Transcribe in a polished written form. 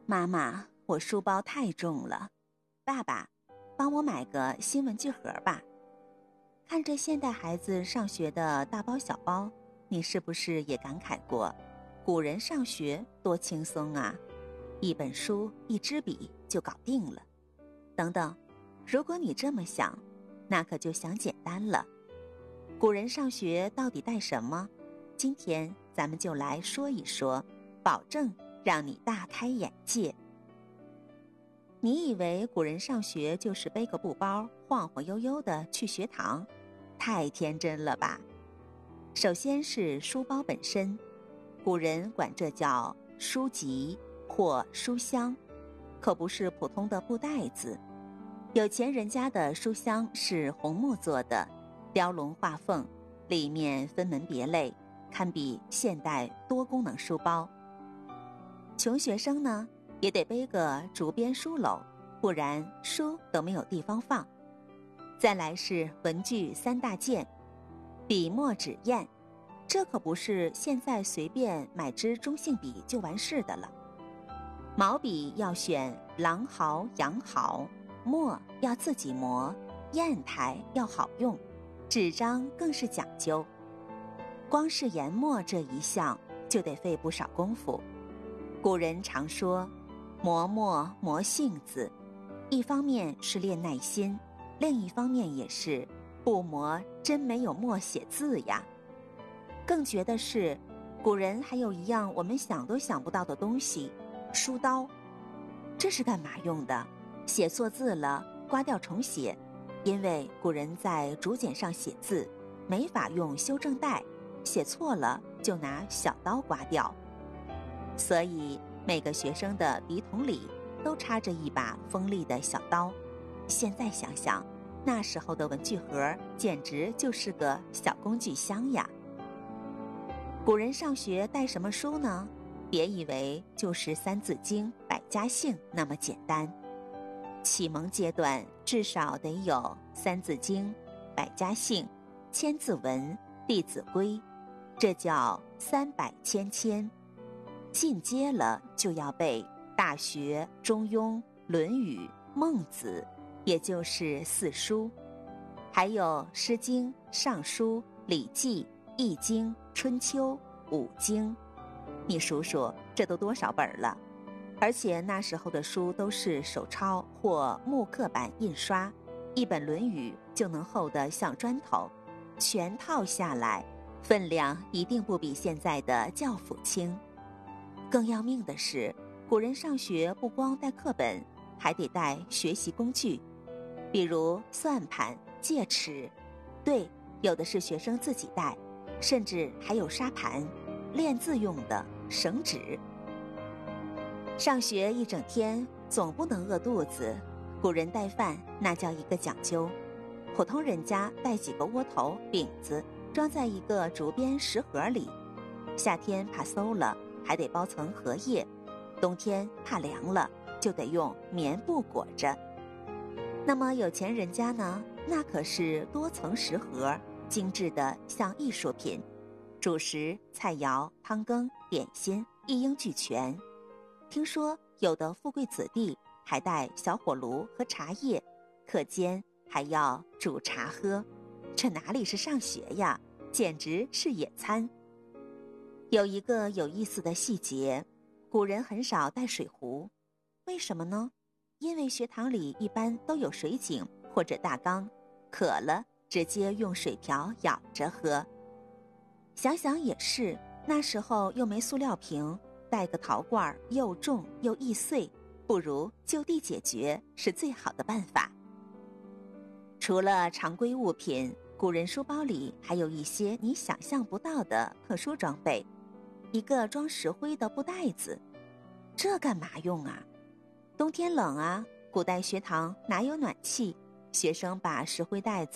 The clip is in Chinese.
妈妈，我书包太重了。爸爸，帮我买个新文具盒吧。看着现代孩子上学的大包小包，你是不是也感慨过，古人上学多轻松啊，一本书一支笔就搞定了。等等，如果你这么想，那可就想简单了。古人上学到底带什么？今天咱们就来说一说，保证让你大开眼界。你以为古人上学就是背个布包，晃晃悠悠地去学堂？太天真了吧！首先是书包本身，古人管这叫书籍或书箱，可不是普通的布袋子。有钱人家的书箱是红木做的，雕龙画凤，里面分门别类，堪比现代多功能书包。穷学生呢，也得背个竹编书篓，不然书都没有地方放。再来是文具三大件，笔墨纸砚，这可不是现在随便买支中性笔就完事的了。毛笔要选狼毫、羊毫，墨要自己磨，砚台要好用，纸张更是讲究。光是研墨这一项就得费不少功夫。古人常说磨墨磨性子，一方面是练耐心，另一方面也是不磨真没有墨写字呀。更绝的是，古人还有一样我们想都想不到的东西，书刀。这是干嘛用的？写错字了刮掉重写，因为古人在竹简上写字没法用修正带，写错了就拿小刀刮掉。所以每个学生的笔筒里都插着一把锋利的小刀。现在想想，那时候的文具盒简直就是个小工具箱呀。古人上学带什么书呢？别以为就是三字经、百家姓那么简单。启蒙阶段至少得有三字经、百家姓、千字文、弟子规，这叫300千千。进阶了就要背大学、中庸、论语、孟子，也就是四书，还有诗经、尚书、礼记、易经、春秋、五经。你数数，这都多少本了？而且那时候的书都是手抄或木刻版印刷，一本论语就能厚得像砖头，全套下来分量一定不比现在的教辅轻。更要命的是，古人上学不光带课本，还得带学习工具，比如算盘、戒尺，对，有的是学生自己带，甚至还有沙盘，练字用的绳纸。上学一整天总不能饿肚子，古人带饭那叫一个讲究。普通人家带几个窝头、饼子，装在一个竹编食盒里，夏天怕馊了还得包层荷叶，冬天怕凉了就得用棉布裹着。那么有钱人家呢，那可是多层食盒，精致的像艺术品，主食、菜肴、汤羹、点心一应俱全。听说有的富贵子弟还带小火炉和茶叶，课间还要煮茶喝，这哪里是上学呀，简直是野餐。有一个有意思的细节，古人很少带水壶，为什么呢？因为学堂里一般都有水井或者大缸，渴了直接用水瓢舀着喝。想想也是，那时候又没塑料瓶，带个陶罐又重又易碎，不如就地解决是最好的办法。除了常规物品，古人书包里还有一些你想象不到的特殊装备。一个装石灰的布袋子，这干嘛用啊？冬天冷啊，古代学堂哪有暖气，学生把石灰袋子